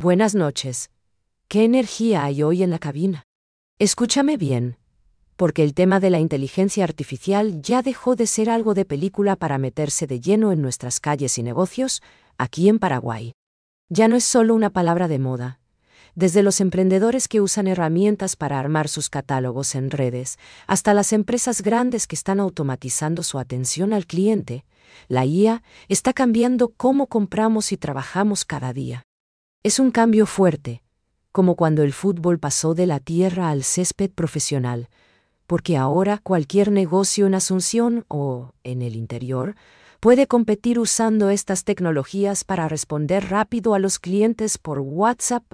Buenas noches. ¿Qué energía hay hoy en la cabina? Escúchame bien, porque el tema de la inteligencia artificial ya dejó de ser algo de película para meterse de lleno en nuestras calles y negocios, aquí en Paraguay. Ya no es solo una palabra de moda. Desde los emprendedores que usan herramientas para armar sus catálogos en redes, hasta las empresas grandes que están automatizando su atención al cliente, la IA está cambiando cómo compramos y trabajamos cada día. Es un cambio fuerte, como cuando el fútbol pasó de la tierra al césped profesional, porque ahora cualquier negocio en Asunción o en el interior puede competir usando estas tecnologías para responder rápido a los clientes por WhatsApp